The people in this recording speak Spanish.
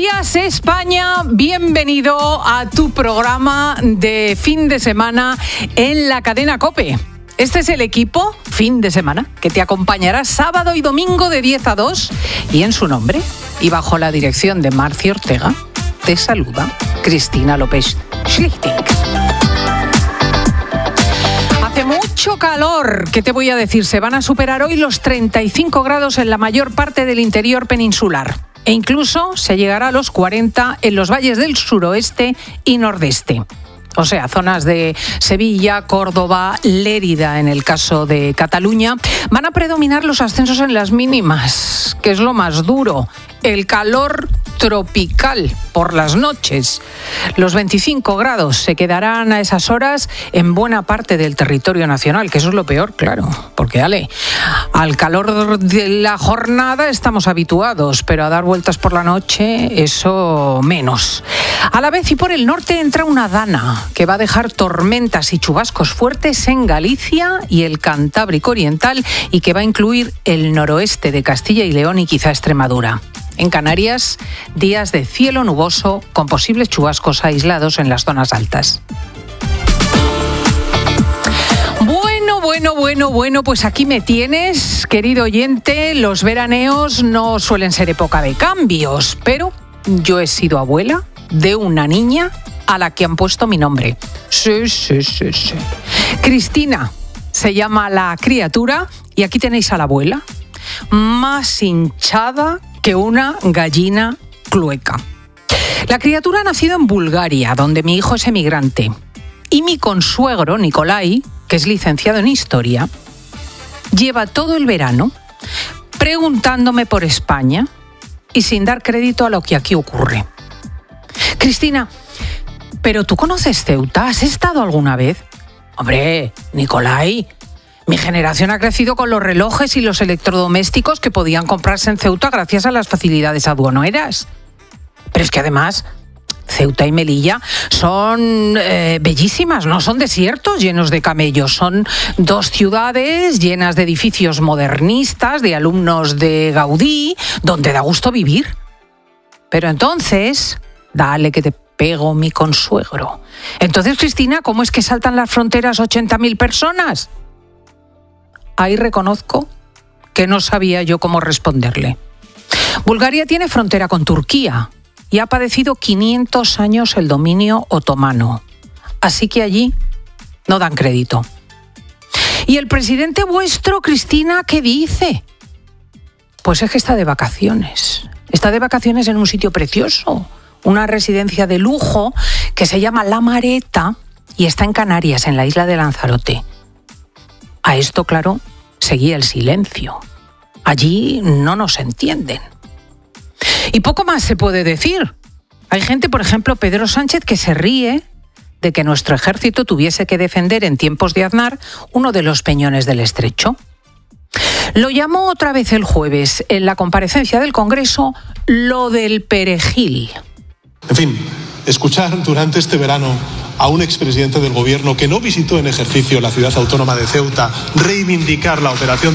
días, España. Bienvenido a tu programa de fin de semana en la cadena COPE. Este es el equipo fin de semana que te acompañará sábado y domingo de 10 a 2 y en su nombre y bajo la dirección de Marci Ortega te saluda Cristina López Schlichting. Hace mucho calor, ¿qué te voy a decir? Se van a superar hoy los 35 grados en la mayor parte del interior peninsular e incluso se llegará a los 40 en los valles del suroeste y nordeste. O sea, zonas de Sevilla, Córdoba, Lérida, en el caso de Cataluña, van a predominar los ascensos en las mínimas, que es lo más duro. El calor tropical por las noches. Los 25 grados se quedarán a esas horas en buena parte del territorio nacional, que eso es lo peor, claro, porque al calor de la jornada estamos habituados, pero a dar vueltas por la noche, eso menos. A la vez y por el norte entra una dana que va a dejar tormentas y chubascos fuertes en Galicia y el Cantábrico Oriental y que va a incluir el noroeste de Castilla y León y quizá Extremadura. En Canarias, días de cielo nuboso con posibles chubascos aislados en las zonas altas. Bueno, pues aquí me tienes, querido oyente. Los veraneos no suelen ser época de cambios, pero yo he sido abuela de una niña a la que han puesto mi nombre. Sí. Cristina se llama la criatura y aquí tenéis a la abuela, más hinchada que una gallina clueca. La criatura ha nacido en Bulgaria, donde mi hijo es emigrante. Y mi consuegro, Nicolai, que es licenciado en Historia, lleva todo el verano preguntándome por España y sin dar crédito a lo que aquí ocurre. Cristina, ¿pero tú conoces Ceuta? ¿Has estado alguna vez? Hombre, Nicolai, mi generación ha crecido con los relojes y los electrodomésticos que podían comprarse en Ceuta gracias a las facilidades aduaneras. Pero es que además Ceuta y Melilla son bellísimas, no son desiertos llenos de camellos, son dos ciudades llenas de edificios modernistas, de alumnos de Gaudí, donde da gusto vivir. Pero entonces, dale que te pego mi consuegro. Entonces, Cristina, ¿cómo es que saltan las fronteras 80.000 personas? Ahí reconozco que no sabía yo cómo responderle. Bulgaria tiene frontera con Turquía y ha padecido 500 años el dominio otomano. Así que allí no dan crédito. ¿Y el presidente vuestro, Cristina, qué dice? Pues es que está de vacaciones. Está de vacaciones en un sitio precioso, una residencia de lujo que se llama La Mareta y está en Canarias, en la isla de Lanzarote. A esto, claro, seguía el silencio. Allí no nos entienden. Y poco más se puede decir. Hay gente, por ejemplo, Pedro Sánchez, que se ríe de que nuestro ejército tuviese que defender en tiempos de Aznar uno de los peñones del Estrecho. Lo llamó otra vez el jueves, en la comparecencia del Congreso, lo del perejil. En fin, escuchar durante este verano a un expresidente del gobierno que no visitó en ejercicio la ciudad autónoma de Ceuta reivindicar la operación